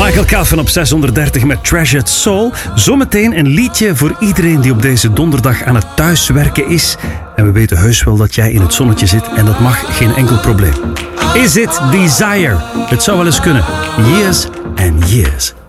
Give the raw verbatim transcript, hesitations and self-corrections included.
Michael Calfan op zeshonderddertig met Treasured Soul. Zometeen een liedje voor iedereen die op deze donderdag aan het thuiswerken is. En we weten heus wel dat jij in het zonnetje zit en dat mag geen enkel probleem. Is It Desire? Het zou wel eens kunnen. Years and Years.